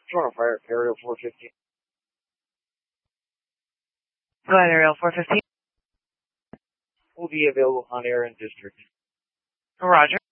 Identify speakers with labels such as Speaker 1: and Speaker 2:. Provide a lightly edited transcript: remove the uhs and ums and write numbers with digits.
Speaker 1: Toronto Fire, Aerial 415.
Speaker 2: Go ahead, Aerial 415.
Speaker 1: Will be available on air in district.
Speaker 2: Roger.